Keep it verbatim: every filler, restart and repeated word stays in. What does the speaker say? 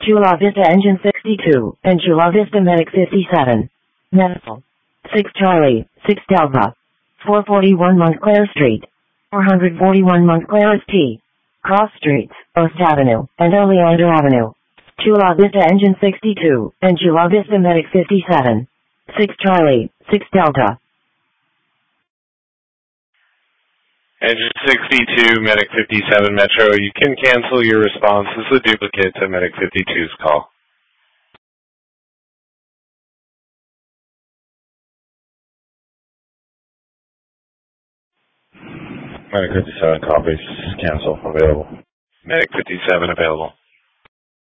Chula Vista Engine sixty-two, and Chula Vista Medic fifty-seven. Medical. six Charlie, six Delta. four forty-one Montclair Street. four forty-one Montclair Street. Cross Streets, Oast Avenue, and Oleander Avenue. Chula Vista Engine sixty-two, and Chula Vista Medic fifty-seven. six Charlie, six Delta. Engine sixty-two, Medic fifty-seven Metro, you can cancel your response as a duplicate to Medic fifty-two's call. Medic fifty-seven copies, cancel, available. Medic fifty-seven available.